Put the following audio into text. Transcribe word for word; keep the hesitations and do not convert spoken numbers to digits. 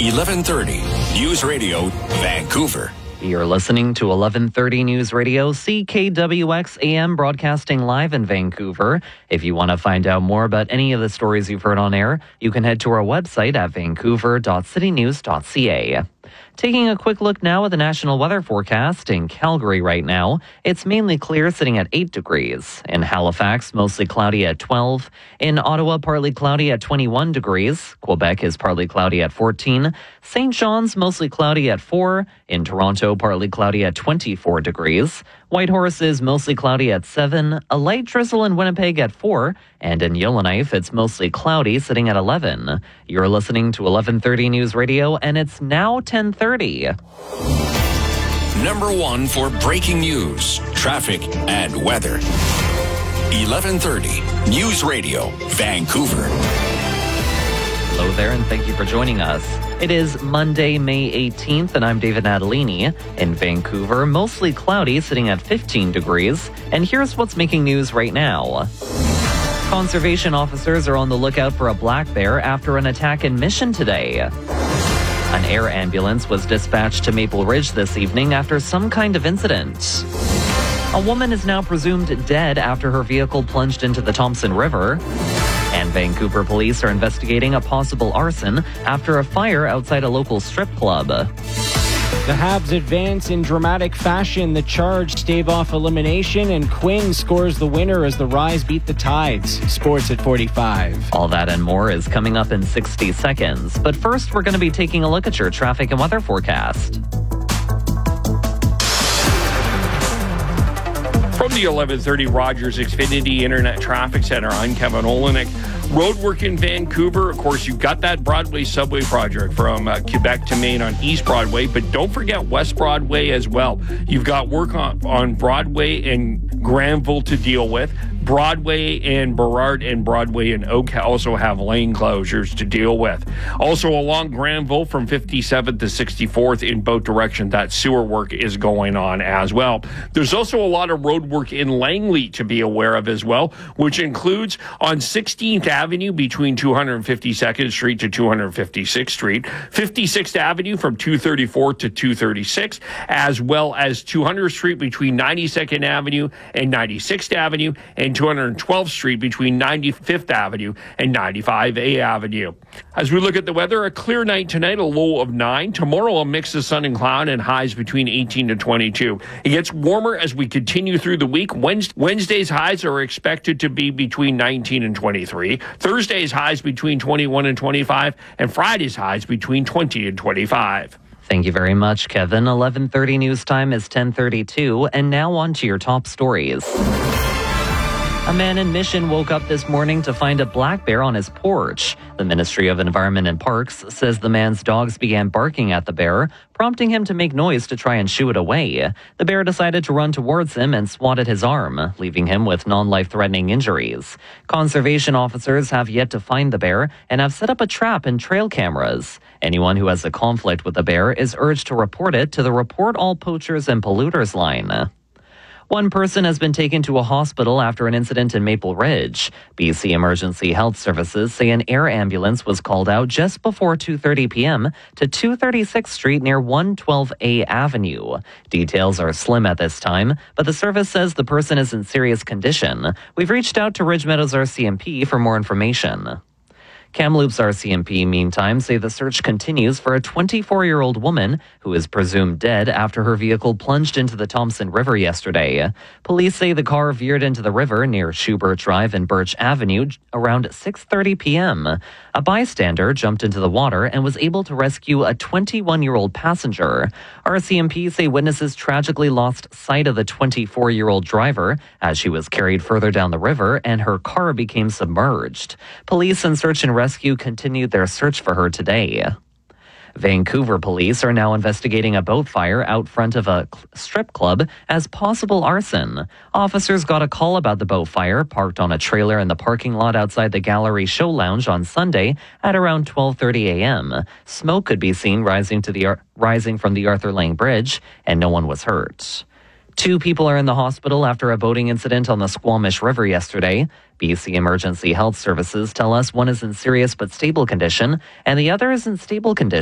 eleven thirty News Radio, Vancouver. You're listening to eleven thirty News Radio, C K W X A M, broadcasting live in Vancouver. If you want to find out more about any of the stories you've heard on air, you can head to our website at vancouver dot city news dot c a. Taking a quick look now at the national weather forecast. In Calgary right now, it's mainly clear, sitting at eight degrees. In Halifax, mostly cloudy at twelve. In Ottawa, partly cloudy at twenty-one degrees. Quebec is partly cloudy at fourteen. Saint John's, mostly cloudy at four. In Toronto, partly cloudy at twenty-four degrees. Whitehorse is mostly cloudy at seven. A light drizzle in Winnipeg at four. And in Yellowknife, it's mostly cloudy, sitting at eleven. You're listening to eleven thirty News Radio, and it's now ten thirty. Number one for breaking news, traffic, and weather. eleven thirty News Radio, Vancouver. Hello there, and thank you for joining us. It is Monday, May eighteenth, and I'm David Natalini. In Vancouver, mostly cloudy, sitting at fifteen degrees. And here's what's making news right now. Conservation officers are on the lookout for a black bear after an attack in Mission today. An air ambulance was dispatched to Maple Ridge this evening after some kind of incident. A woman is now presumed dead after her vehicle plunged into the Thompson River. And Vancouver police are investigating a possible arson after a fire outside a local strip club. The Habs advance in dramatic fashion. The Charge stave off elimination, and Quinn scores the winner as the Rise beat the Tides. Sports at forty-five. All that and more is coming up in sixty seconds. But first, we're going to be taking a look at your traffic and weather forecast. From the eleven thirty Rogers Xfinity Internet Traffic Center, I'm Kevin Olenek. Roadwork in Vancouver. Of course, you've got that Broadway subway project from uh, Quebec to Maine on East Broadway, but don't forget West Broadway as well. You've got work on, on Broadway and Granville to deal with. Broadway and Burrard and Broadway and Oak also have lane closures to deal with. Also along Granville from fifty-seventh to sixty-fourth in both directions, that sewer work is going on as well. There's also a lot of road work in Langley to be aware of as well, which includes on sixteenth Avenue between two hundred fifty-second Street to two hundred fifty-sixth Street, fifty-sixth Avenue from two thirty-four to two thirty-six, as well as two hundredth Street between ninety-second Avenue and ninety-sixth Avenue, and two hundred twelfth Street between ninety-fifth Avenue and ninety-five A Avenue. As we look at the weather, a clear night tonight, a low of nine. Tomorrow, a mix of sun and cloud and highs between eighteen to twenty-two. It gets warmer as we continue through the week. Wednesday's highs are expected to be between nineteen and twenty-three. Thursday's highs between twenty-one and twenty-five. And Friday's highs between twenty and twenty-five. Thank you very much, Kevin. eleven thirty news time is ten thirty-two, and now on to your top stories. A man in Mission woke up this morning to find a black bear on his porch. The Ministry of Environment and Parks says the man's dogs began barking at the bear, prompting him to make noise to try and shoo it away. The bear decided to run towards him and swatted his arm, leaving him with non-life-threatening injuries. Conservation officers have yet to find the bear and have set up a trap and trail cameras. Anyone who has a conflict with the bear is urged to report it to the Report All Poachers and Polluters line. One person has been taken to a hospital after an incident in Maple Ridge. B C Emergency Health Services say an air ambulance was called out just before two thirty p.m. to two thirty-sixth Street near one twelve A Avenue. Details are slim at this time, but the service says the person is in serious condition. We've reached out to Ridge Meadows R C M P for more information. Kamloops R C M P, meantime, say the search continues for a twenty-four-year-old woman who is presumed dead after her vehicle plunged into the Thompson River yesterday. Police say the car veered into the river near Schubert Drive and Birch Avenue around six thirty p.m. A bystander jumped into the water and was able to rescue a twenty-one-year-old passenger. R C M P say witnesses tragically lost sight of the twenty-four-year-old driver as she was carried further down the river and her car became submerged. Police and search and rescue Rescue continued their search for her today. Vancouver police are now investigating a boat fire out front of a strip club as possible arson. Officers got a call about the boat fire parked on a trailer in the parking lot outside the Gallery Show Lounge on Sunday at around twelve thirty a.m. Smoke could be seen rising to the rising from the Arthur Lang Bridge, and no one was hurt. Two people are in the hospital after a boating incident on the Squamish River yesterday. B C Emergency Health Services tell us one is in serious but stable condition, and the other is in stable condition.